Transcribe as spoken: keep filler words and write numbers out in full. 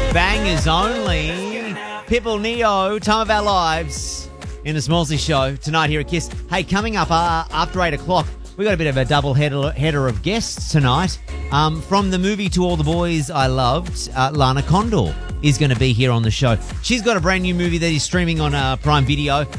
Bangers only. Pitbull Neo, Time of Our Lives in the Smallsy Show tonight here at Kiss. Hey, coming up uh, after eight o'clock, we got a bit of a double header, header of guests tonight. Um, from the movie To All the Boys I Loved, uh, Lana Condor is going to be here on the show. She's got a brand new movie that is streaming on uh, Prime Video.